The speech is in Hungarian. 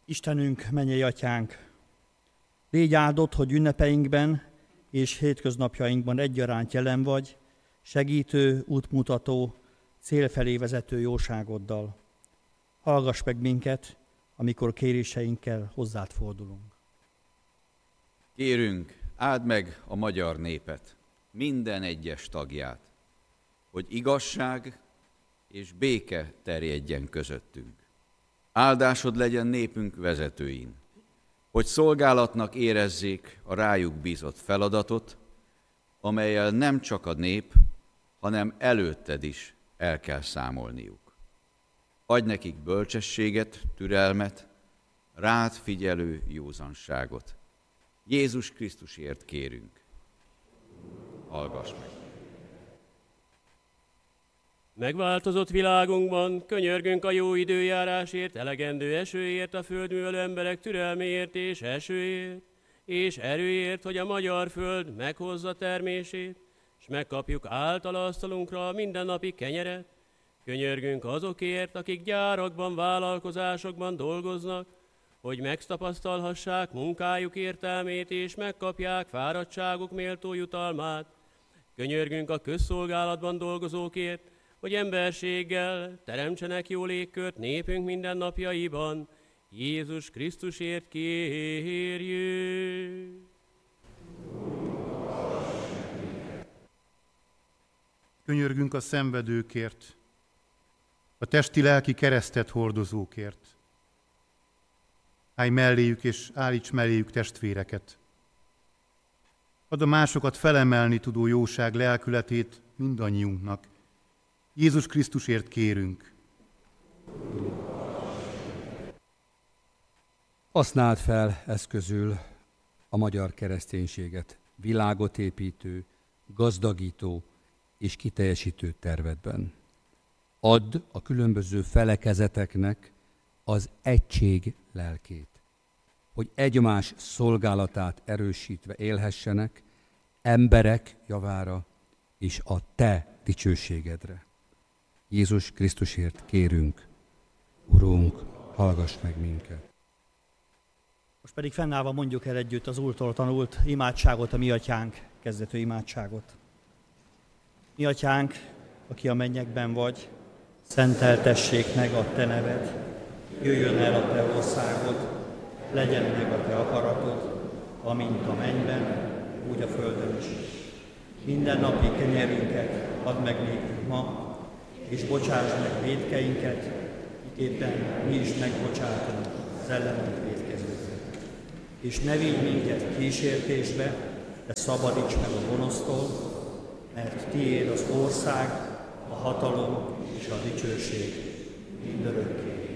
Istenünk, mennyei atyánk, légy áldott, hogy ünnepeinkben és hétköznapjainkban egyaránt jelen vagy, segítő, útmutató, cél felé vezető jóságoddal. Hallgass meg minket, amikor kéréseinkkel hozzád fordulunk. Kérünk, áld meg a magyar népet, minden egyes tagját, hogy igazság és béke terjedjen közöttünk. Áldásod legyen népünk vezetőin, hogy szolgálatnak érezzék a rájuk bízott feladatot, amellyel nem csak a nép, hanem előtted is el kell számolniuk. Adj nekik bölcsességet, türelmet, rád figyelő józanságot. Jézus Krisztusért kérünk. Hallgass meg! Megváltozott világunkban könyörgünk a jó időjárásért, elegendő esőért, a földművelő emberek türelméért és esőért, és erőért, hogy a magyar föld meghozza termését, és megkapjuk általa asztalunkra a mindennapi kenyeret. Könyörgünk azokért, akik gyárakban, vállalkozásokban dolgoznak, hogy megtapasztalhassák munkájuk értelmét, és megkapják fáradtságuk méltó jutalmát. Könyörgünk a közszolgálatban dolgozókért, hogy emberséggel teremtsenek jó légkört népünk mindennapjaiban. Jézus Krisztusért kérjük! Könyörgünk a szenvedőkért, a testi-lelki keresztet hordozókért. Állj melléjük és állíts melléjük testvéreket. Add a másokat felemelni tudó jóság lelkületét mindannyiunknak. Jézus Krisztusért kérünk. Használd fel eszközül a magyar kereszténységet világot építő, gazdagító és kiteljesítő tervedben. Add a különböző felekezeteknek az egység lelkét, hogy egymás szolgálatát erősítve élhessenek emberek javára és a te dicsőségedre. Jézus Krisztusért kérünk, Urunk, hallgass meg minket! Most pedig fennállva mondjuk el együtt az Úrtól tanult imádságot, a Mi Atyánk kezdetű imádságot. Mi Atyánk, aki a mennyekben vagy, szenteltessék meg a te neved, jöjjön el a te országod, legyen meg a te akaratod, amint a mennyben, úgy a földön is. Minden napi kenyerünket add meg nékünk ma, és bocsáss meg vétkeinket, éppen mi is megbocsátunk az ellenünk vétkezőknek. És ne vigy minket kísértésbe, de szabadíts meg a gonosztól, mert tiéd az ország, a hatalom és a dicsőség mindörökké.